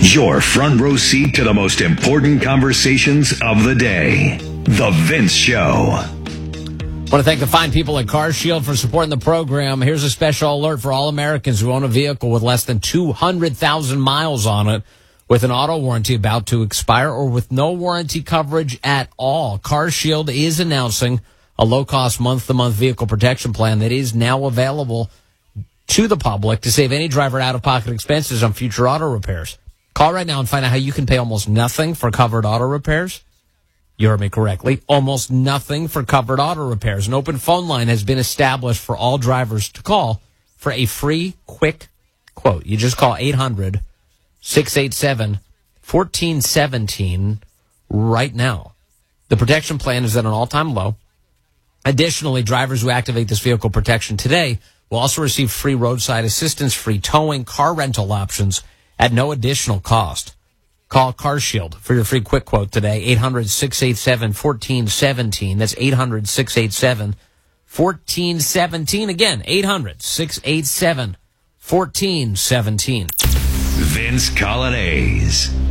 Your front row seat to the most important conversations of the day. The Vince Show. I want to thank the fine people at CarShield for supporting the program. Here's a special alert for all Americans who own a vehicle with less than 200,000 miles on it, with an auto warranty about to expire, or with no warranty coverage at all. CarShield is announcing a low-cost month-to-month vehicle protection plan that is now available to the public to save any driver out-of-pocket expenses on future auto repairs. Call right now and find out how you can pay almost nothing for covered auto repairs. You heard me correctly. Almost nothing for covered auto repairs. An open phone line has been established for all drivers to call for a free, quick quote. You just call 800-687-1417 right now. The protection plan is at an all-time low. Additionally, drivers who activate this vehicle protection today will also receive free roadside assistance, free towing, car rental options at no additional cost. Call CarShield for your free quick quote today, 800-687-1417. That's 800-687-1417. Again, 800-687-1417. Vince Colonnese.